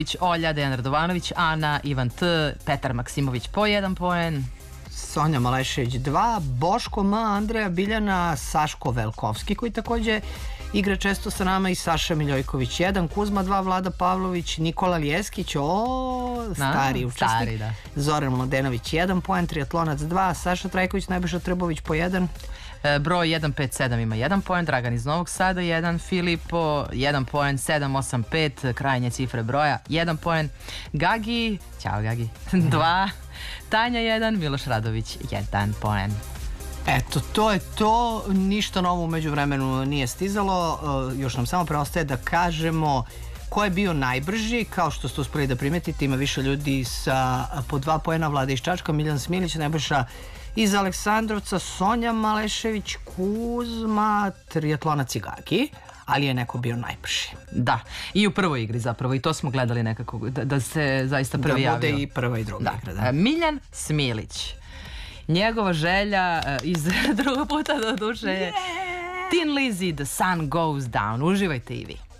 Olja, Dejan Radovanović, Ana, Ivan T, Petar Maksimović po 1 poen. Sonja Malešević 2, Boško M, Andreja Biljana, Saško Velkovski koji takođe igra često sa nama i Saša Miljojković 1, Kuzma 2, Vlada Pavlović, Nikola Ljeskić, stari učesnik, da. Zoran Mladenović 1 poen, Triatlonac 2, Saša Trajković, Nebojša Trbović po 1. Broj 157 ima 1 poen, Dragan iz Novog Sada 1, Filipo 1 poen, 785, krajnje cifre broja 1 poen, Gagi, ćao Gagi, 2, Tanja 1, Miloš Radović 1 poen. Eto, to je to, ništa novo umeđu vremenu nije stizalo, još nam samo preostaje da kažemo ko je bio najbrži. Kao što ste uspeli da primetite, ima više ljudi sa po 2 poena, Vlada iz Čačka, Miljan Smilić, Nebojša iz Aleksandrovca, Sonja Malešević, Kuzma, Triatlonac i Gagi, ali je neko bio najbrži. Da, i u prvoj igri zapravo, i to smo gledali nekako, da se zaista prvi javio. Da bude i prva i druga igra, da. Miljan Smilić. Njegova želja iz drugog puta do duše je Tin Lizzy, The Sun Goes Down. Uživajte i vi.